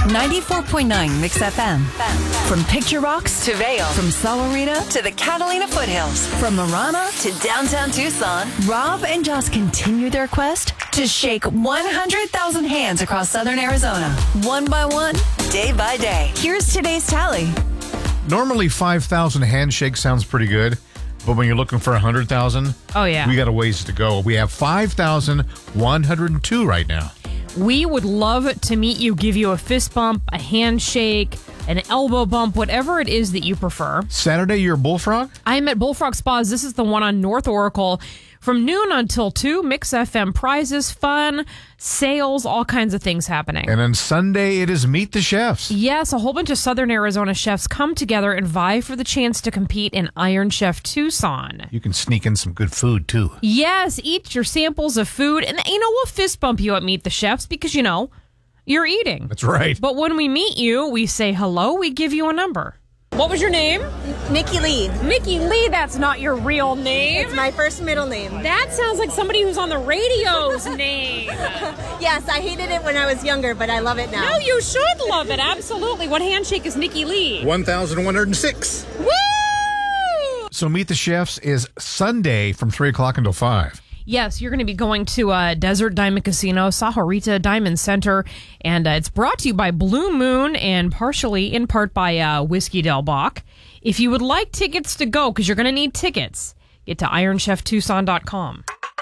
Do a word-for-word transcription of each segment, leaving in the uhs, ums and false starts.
ninety-four point nine Mix F M. From Picture Rocks to Vail, from Salarita to the Catalina foothills, from Marana to downtown Tucson, Rob and Joss continue their quest to shake one hundred thousand hands across southern Arizona. One by one, day by day. Here's today's tally. Normally, five thousand handshakes sounds pretty good, but when you're looking for one hundred thousand, oh yeah, we got a ways to go. We have five thousand one hundred two right now. We would love to meet you, give you a fist bump, a handshake, an elbow bump, whatever it is that you prefer. Saturday, you're Bullfrog? I'm at Bullfrog Spas. This is the one on North Oracle. From noon until two, Mix F M prizes, fun, sales, all kinds of things happening. And on Sunday, it is Meet the Chefs. Yes, a whole bunch of Southern Arizona chefs come together and vie for the chance to compete in Iron Chef Tucson. You can sneak in some good food, too. Yes, eat your samples of food. And, you know, we'll fist bump you at Meet the Chefs because, you know, you're eating. That's right. But when we meet you, we say hello, we give you a number. What was your name? Nikki Lee. Nikki Lee, that's not your real name. It's my first middle name. That sounds like somebody who's on the radio's name. Yes, I hated it when I was younger, but I love it now. No, you should love it, absolutely. What handshake is Nikki Lee? one thousand one hundred six. Woo! So Meet the Chefs is Sunday from three o'clock until five. Yes, you're going to be going to uh, Desert Diamond Casino, Sahuarita Diamond Center, and uh, it's brought to you by Blue Moon and partially in part by uh, Whiskey Del Bach. If you would like tickets to go, because you're going to need tickets, get to iron chef tucson dot com.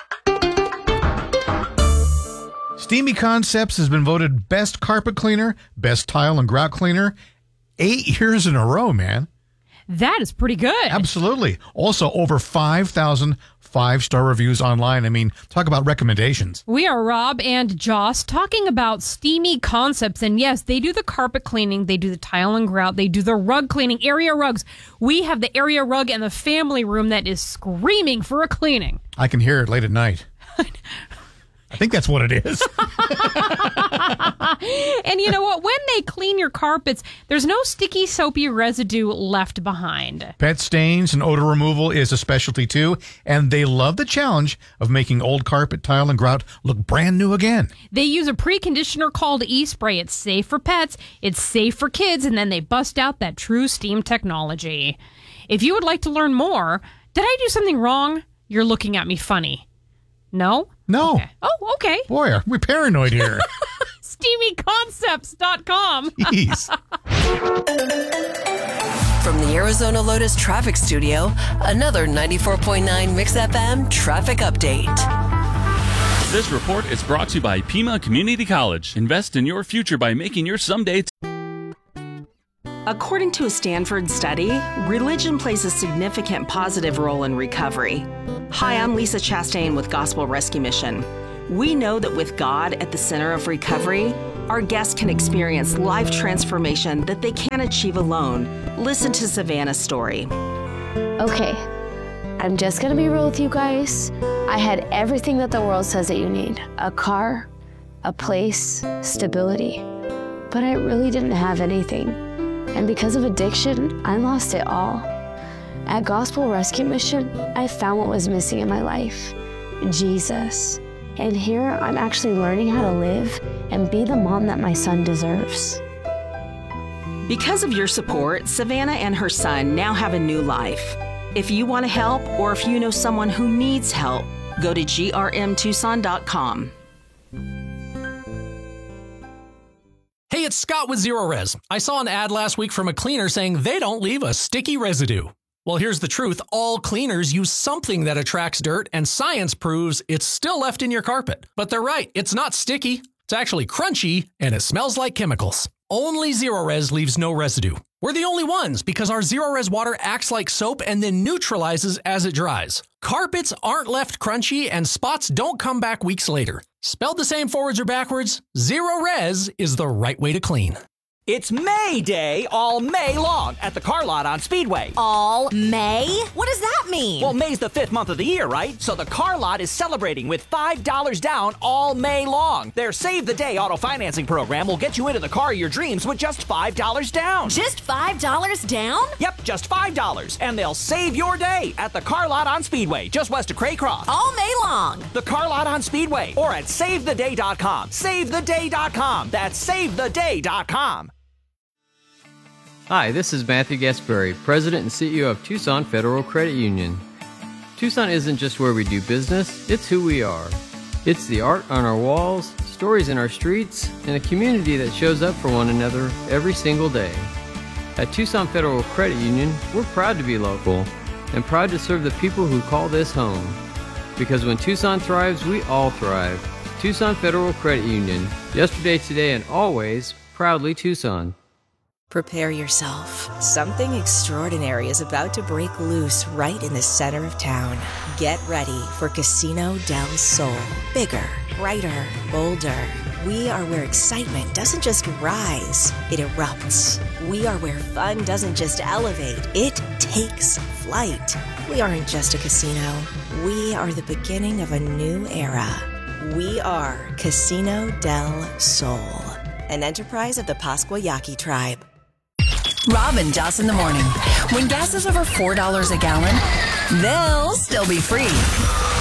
Steamy Concepts has been voted best carpet cleaner, best tile and grout cleaner, eight years in a row, man. That is pretty good. Absolutely. Also, over five thousand five-star reviews online. I mean, talk about recommendations. We are Rob and Joss talking about Steamy Concepts. And yes, they do the carpet cleaning. They do the tile and grout. They do the rug cleaning, area rugs. We have the area rug in the family room that is screaming for a cleaning. I can hear it late at night. I think that's what it is. And you know what? When they clean your carpets, there's no sticky, soapy residue left behind. Pet stains and odor removal is a specialty too, and they love the challenge of making old carpet, tile, and grout look brand new again. They use a preconditioner called E-Spray. It's safe for pets, it's safe for kids, and then they bust out that true steam technology. If you would like to learn more, did I do something wrong? You're looking at me funny. No? No. Okay. Oh, okay. Boy, are we paranoid here. steamy concepts dot com. Jeez. From the Arizona Lotus Traffic Studio, another ninety-four point nine Mix F M traffic update. This report is brought to you by Pima Community College. Invest in your future by making your someday. T- According to a Stanford study, religion plays a significant positive role in recovery. Hi, I'm Lisa Chastain with Gospel Rescue Mission. We know that with God at the center of recovery, our guests can experience life transformation that they can't achieve alone. Listen to Savannah's story. Okay, I'm just gonna be real with you guys. I had everything that the world says that you need. A car, a place, stability. But I really didn't have anything. And because of addiction, I lost it all. At Gospel Rescue Mission, I found what was missing in my life, Jesus. And here I'm actually learning how to live and be the mom that my son deserves. Because of your support, Savannah and her son now have a new life. If you want to help, or if you know someone who needs help, go to G R M tucson dot com. Hey, it's Scott with Zero Res. I saw an ad last week from a cleaner saying they don't leave a sticky residue. Well, here's the truth. All cleaners use something that attracts dirt, and science proves it's still left in your carpet. But they're right. It's not sticky. It's actually crunchy, and it smells like chemicals. Only Zero Res leaves no residue. We're the only ones because our Zero Res water acts like soap and then neutralizes as it dries. Carpets aren't left crunchy, and spots don't come back weeks later. Spelled the same forwards or backwards, Zero Res is the right way to clean. It's May Day all May long at the car lot on Speedway. All May? What does that mean? Well, May's the fifth month of the year, right? So the car lot is celebrating with five dollars down all May long. Their Save the Day auto financing program will get you into the car of your dreams with just five dollars down. Just five dollars down? Yep, just five dollars. And they'll save your day at the car lot on Speedway, just west of Craycroft. All May long. The car lot on Speedway or at save the day dot com. save the day dot com. That's save the day dot com. Hi, this is Matthew Gasperry, President and C E O of Tucson Federal Credit Union. Tucson isn't just where we do business, it's who we are. It's the art on our walls, stories in our streets, and a community that shows up for one another every single day. At Tucson Federal Credit Union, we're proud to be local and proud to serve the people who call this home. Because when Tucson thrives, we all thrive. Tucson Federal Credit Union, yesterday, today, and always, proudly Tucson. Prepare yourself. Something extraordinary is about to break loose right in the center of town. Get ready for Casino del Sol. Bigger, brighter, bolder. We are where excitement doesn't just rise, it erupts. We are where fun doesn't just elevate, it takes flight. We aren't just a casino. We are the beginning of a new era. We are Casino del Sol, an enterprise of the Pascua Yaqui tribe. Rob and Joss in the morning. When gas is over four dollars a gallon, they'll still be free.